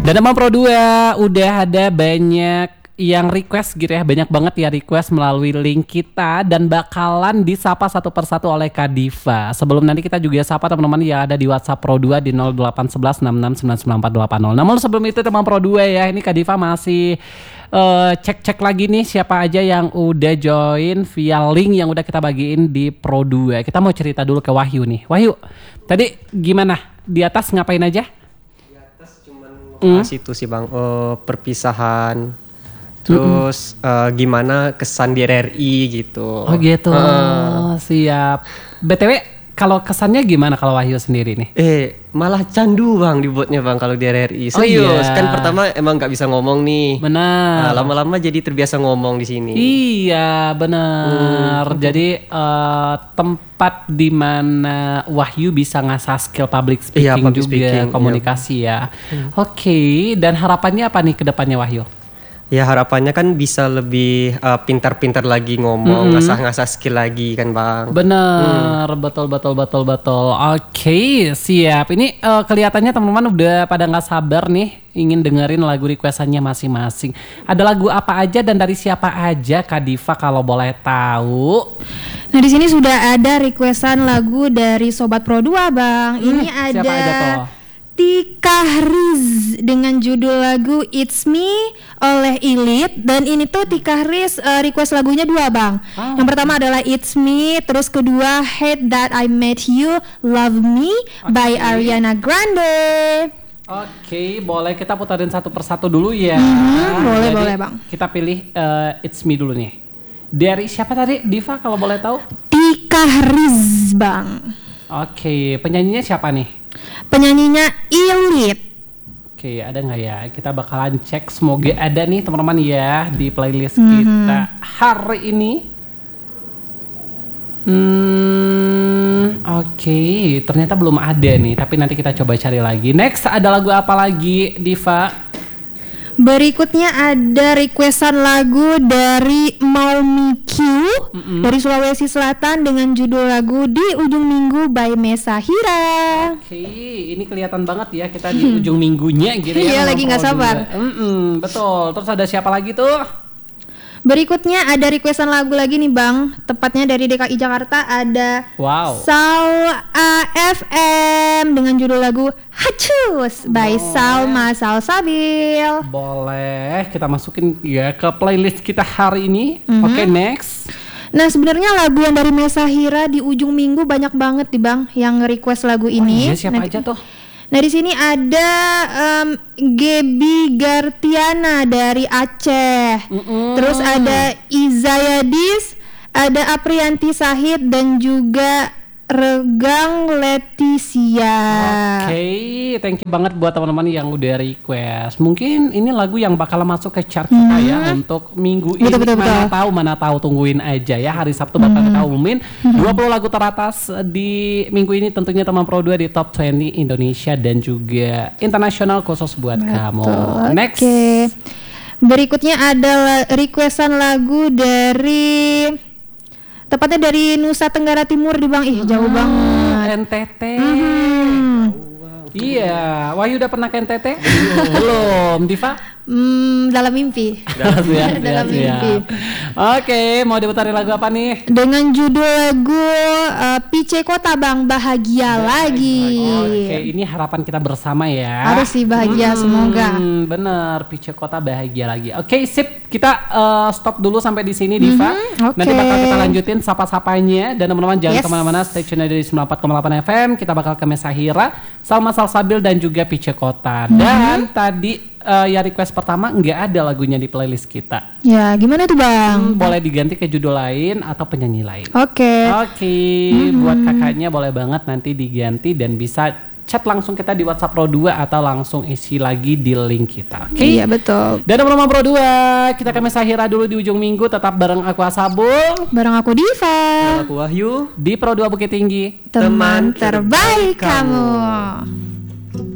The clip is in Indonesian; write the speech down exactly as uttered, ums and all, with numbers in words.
Dan emang Pro dua udah ada banyak yang request gitu ya, banyak banget ya request melalui link kita dan bakalan disapa satu persatu oleh Kak Diva. Sebelum nanti kita juga sapa teman-teman yang ada di WhatsApp Pro dua di nol delapan satu satu enam enam sembilan sembilan empat delapan nol. Namun sebelum itu teman Pro dua ya, ini Kak Diva masih uh, cek-cek lagi nih siapa aja yang udah join via link yang udah kita bagiin di Pro dua. Kita mau cerita dulu ke Wahyu nih. Wahyu, tadi gimana? Di atas ngapain aja? Di atas cuman ngebahas hmm. itu sih Bang, uh, perpisahan. Terus mm-hmm. uh, gimana kesan di R R I gitu. Oh gitu, uh. siap. B T W kalau kesannya gimana kalau Wahyu sendiri nih? Eh malah candu Bang dibuatnya Bang kalau di R R I. Serius, oh, iya. Kan pertama emang gak bisa ngomong nih. Benar. Nah, lama-lama jadi terbiasa ngomong di sini. Iya benar. Hmm. Jadi uh, tempat di mana Wahyu bisa ngasah skill public speaking iya, public juga, speaking, komunikasi iya. ya. Hmm. Oke, okay. Dan harapannya apa nih ke depannya Wahyu? Ya harapannya kan bisa lebih uh, pintar-pintar lagi ngomong, mm-hmm. ngasah-ngasah skill lagi kan Bang. Bener, hmm. betul betul betul betul. Oke, okay, siap. Ini uh, kelihatannya teman-teman udah pada nggak sabar nih ingin dengerin lagu requestannya masing-masing. Ada lagu apa aja dan dari siapa aja Kak Diva kalau boleh tahu? Nah di sini sudah ada requestan lagu dari Sobat Pro dua Bang. Hmm, Ini ada. Siapa aja tuh? Tika Riz dengan judul lagu It's Me oleh Elite. Dan ini tuh Tika Riz uh, request lagunya dua Bang. Oh. Yang pertama adalah It's Me, terus kedua Hate That I Met You, Love Me okay. by Ariana Grande. Oke, okay, boleh kita putarin satu persatu dulu ya. Mm-hmm, boleh Jadi, boleh Bang. Kita pilih uh, It's Me dulu nih. Dari siapa tadi Diva kalau boleh tahu? Tika Riz Bang. Oke, okay, penyanyinya siapa nih? Penyanyinya Elite. Oke, ada nggak ya? Kita bakalan cek. Semoga ada nih teman-teman ya di playlist mm-hmm. kita hari ini. Hmm, oke, okay. Ternyata belum ada nih. Tapi nanti kita coba cari lagi. Next, ada lagu apa lagi, Diva? Berikutnya ada requestan lagu dari Maumi Q mm-hmm. dari Sulawesi Selatan dengan judul lagu Di Ujung Minggu by Mesa Hira. Oke, okay, ini kelihatan banget ya kita di ujung minggunya gitu ya. Iya, lagi nggak sabar. Mm-mm, betul. Terus ada siapa lagi tuh? Berikutnya ada requestan lagu lagi nih Bang, tepatnya dari D K I Jakarta ada wow. Sal A F M dengan judul lagu Hacus by Boleh. Salma Salsabil. Boleh, kita masukin ya ke playlist kita hari ini. Mm-hmm. Oke, okay, next. Nah sebenarnya lagu yang dari Mesa Hira di ujung minggu banyak banget nih Bang yang request lagu ini. Oh iya, siapa Nanti, aja tuh? Nah di sini ada um, Gebi Gartiana dari Aceh, mm-mm. terus ada Izayadis, ada Aprianti Sahid dan juga Regang Leticia. Oke, okay, thank you banget buat teman-teman yang udah request. Mungkin ini lagu yang bakal masuk ke chart kita hmm. ya untuk minggu ini. Betul, betul, mana betul. tahu, mana tahu, tungguin aja ya. Hari Sabtu bakal hmm. kita umumin hmm. dua puluh lagu teratas di minggu ini tentunya teman Pro dua di Top dua puluh Indonesia dan juga internasional khusus buat betul. Kamu. Next. Okay. Berikutnya ada requestan lagu dari tepatnya dari Nusa Tenggara Timur di Bang. Ih jauh hmm, banget. N T T. Mm-hmm. Iya, Wahyu udah pernah ke N T T? Belum, Diva? Hmm, dalam mimpi. Dalam, siap, dalam siap, mimpi. Siap. Oke, mau diputarin lagu apa nih? Dengan judul lagu uh, Pice Kota Bang, Bahagia Baik, Lagi. Oke, ini harapan kita bersama ya. Harus sih bahagia, hmm, semoga. Bener, Pice Kota Bahagia Lagi. Oke, sip. Kita uh, stop dulu sampai di sini, Diva. Mm-hmm, okay. Nanti bakal kita lanjutin sapa-sapanya dan teman-teman jangan yes. kemana-mana. Stay tune dari sembilan puluh empat koma delapan F M. Kita bakal ke Mesa Hira, Salma Salsabil dan juga Pice Kota. Mm-hmm. Dan tadi uh, ya request pertama nggak ada lagunya di playlist kita. Ya, gimana tuh Bang? Hmm, boleh diganti ke judul lain atau penyanyi lain. Oke. Okay. Oke, okay. mm-hmm. buat kakaknya boleh banget nanti diganti dan bisa chat langsung kita di WhatsApp Pro dua atau langsung isi lagi di link kita. Oke. Okay? Iya, betul. Dan teman-teman Pro dua, kita ke Mesa Hira dulu di ujung minggu tetap bareng aku Asabul, bareng aku Diva, bareng aku Wahyu di Pro dua Bukit Tinggi. Teman terbaik kamu.